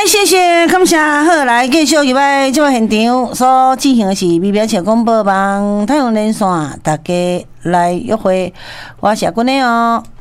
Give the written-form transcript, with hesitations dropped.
谢谢，感谢。好，来继续入来这个现场所进行的是微表情广播网太阳连线，大家来约会，我是阿君的哦。